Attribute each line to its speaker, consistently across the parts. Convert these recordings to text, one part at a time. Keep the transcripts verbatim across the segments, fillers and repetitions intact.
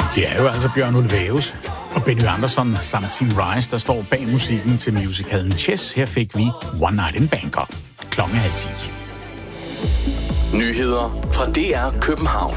Speaker 1: Det er jo altså Bjørn Ulvaeus og Benny Andersson samt Tim Rice, der står bag musikken til musicalen Chess. Her fik vi One Night in Bangkok. Klokken halv ti.
Speaker 2: Nyheder fra D R København.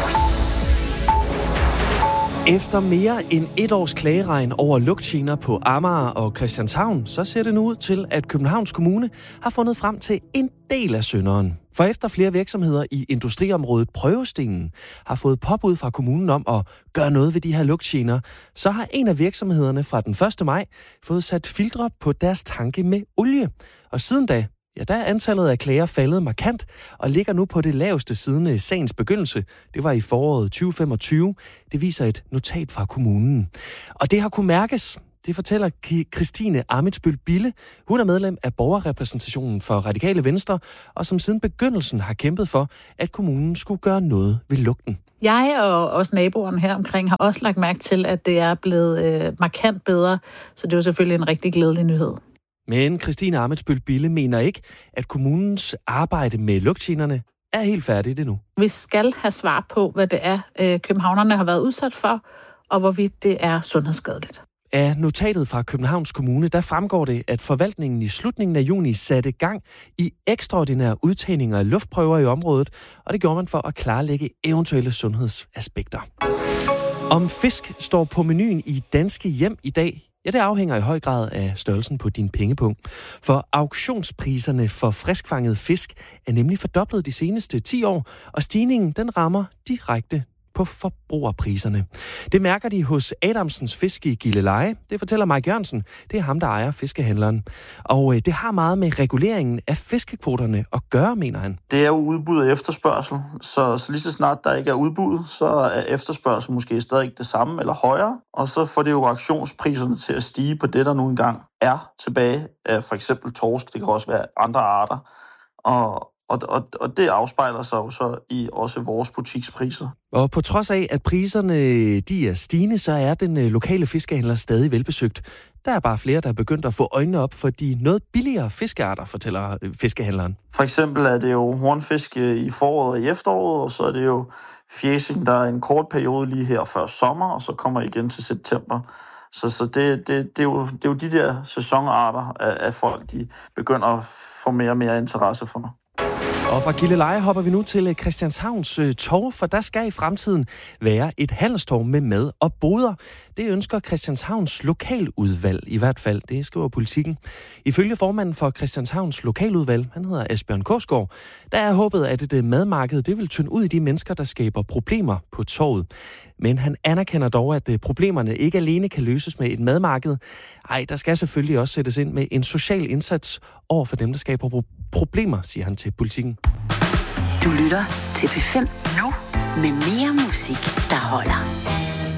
Speaker 3: Efter mere end et års klageregn over lugtgener på Amager og Christianshavn, så ser det nu ud til, at Københavns Kommune har fundet frem til en del af synderen. For efter flere virksomheder i industriområdet Prøvestenen har fået påbud fra kommunen om at gøre noget ved de her lugtgener, så har en af virksomhederne fra den første maj fået sat filtre på deres tanke med olie. Og siden da, ja, der er antallet af klager faldet markant og ligger nu på det laveste siden sagens begyndelse. Det var i foråret tyve femogtyve. Det viser et notat fra kommunen. Og det har kunnet mærkes. Det fortæller Christine Amitsbøl Bille. Hun er medlem af borgerrepræsentationen for Radikale Venstre, og som siden begyndelsen har kæmpet for, at kommunen skulle gøre noget ved lugten.
Speaker 4: Jeg og også naboerne her omkring har også lagt mærke til, at det er blevet øh, markant bedre, så det er jo selvfølgelig en rigtig glædelig nyhed.
Speaker 3: Men Christine Amitsbøl Bille mener ikke, at kommunens arbejde med lugtgenerne er helt færdigt endnu.
Speaker 4: Vi skal have svar på, hvad det er, øh, københavnerne har været udsat for, og hvorvidt det er sundhedsskadeligt.
Speaker 3: Af notatet fra Københavns Kommune, der fremgår det, at forvaltningen i slutningen af juni satte gang i ekstraordinære udtagninger af luftprøver i området, og det gjorde man for at klarlægge eventuelle sundhedsaspekter. Om fisk står på menuen i danske hjem i dag, ja, det afhænger i høj grad af størrelsen på din pengepunkt. For auktionspriserne for friskfanget fisk er nemlig fordoblet de seneste ti år, og stigningen den rammer direkte på forbrugerpriserne. Det mærker de hos Adamsens Fisk i Gilleleje. Det fortæller Mike Jørgensen. Det er ham, der ejer fiskehandleren. Og det har meget med reguleringen af fiskekvoterne at gøre, mener han.
Speaker 5: Det er jo udbud og efterspørgsel, så, så lige så snart der ikke er udbud, så er efterspørgsel måske stadig det samme eller højere. Og så får det jo auktionspriserne til at stige på det, der nu engang er tilbage. For eksempel torsk, det kan også være andre arter. Og Og, og, og det afspejler sig jo så i også vores butikspriser.
Speaker 3: Og på trods af, at priserne de er stigende, så er den lokale fiskehandler stadig velbesøgt. Der er bare flere, der er begyndt at få øjnene op for de noget billigere fiskearter, fortæller fiskehandleren.
Speaker 5: For eksempel er det jo hornfisk i foråret og i efteråret, og så er det jo fjæsing, der er en kort periode lige her før sommer, og så kommer igen til september. Så, så det, det, det, er jo, det er jo de der sæsonarter, at folk de begynder at få mere og mere interesse for.
Speaker 3: Og fra Gilleleje hopper vi nu til Christianshavns torv, for der skal i fremtiden være et handelstorv med mad og boder. Det ønsker Christianshavns lokaludvalg i hvert fald, det skriver Politikken. Ifølge formanden for Christianshavns lokaludvalg, han hedder Asbjørn Korsgaard, der er håbet, at et madmarked det vil tynde ud i de mennesker, der skaber problemer på torvet. Men han anerkender dog, at problemerne ikke alene kan løses med et madmarked. Ej, der skal selvfølgelig også sættes ind med en social indsats over for dem, der skaber problemer, siger han til Politikken.
Speaker 6: Du lytter til P fem nu med mere musik, der holder.